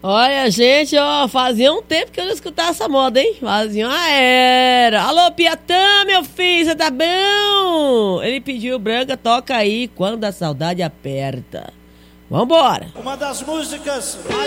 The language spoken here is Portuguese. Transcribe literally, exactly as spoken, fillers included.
Olha, gente, ó, fazia um tempo que eu não escutava essa moda, hein? Fazia uma era. Alô, Piatã, meu filho, você tá bom? Ele pediu, Branca, toca aí, Quando a Saudade Aperta. Vambora. Uma das músicas